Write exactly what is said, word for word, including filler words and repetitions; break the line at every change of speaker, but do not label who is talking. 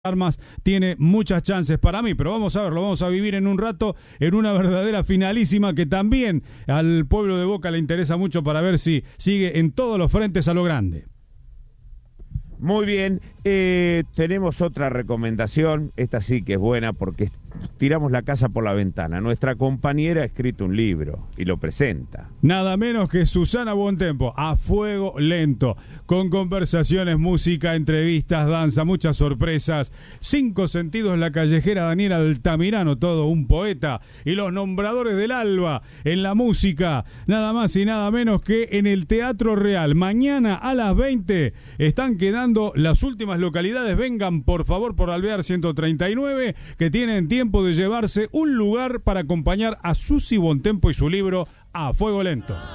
Armas tiene muchas chances para mí, pero vamos a ver, lo vamos a vivir en un rato en una verdadera finalísima que también al pueblo de Boca le interesa mucho para ver si sigue en todos los frentes a lo grande.
Muy bien, eh, tenemos otra recomendación, esta sí que es buena porque tiramos la casa por la ventana. Nuestra compañera ha escrito un libro y lo presenta.
Nada menos que Susana Buontempo, A Fuego Lento, con conversaciones, música, entrevistas, danza, muchas sorpresas, cinco sentidos, la callejera Daniela Altamirano, todo un poeta, y los nombradores del alba en la música, nada más y nada menos que en el Teatro Real. Mañana a las veinte están quedando las últimas localidades. Vengan por favor por Alvear ciento treinta y nueve, que tienen tiempo de llevarse un lugar para acompañar a Susi Buontempo y su libro A Fuego Lento.